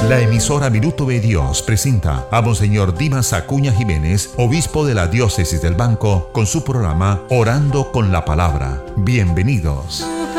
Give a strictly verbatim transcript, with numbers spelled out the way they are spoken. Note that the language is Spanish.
La emisora Minuto de Dios presenta a Monseñor Dimas Acuña Jiménez, obispo de la diócesis del Banco, con su programa Orando con la Palabra. Bienvenidos.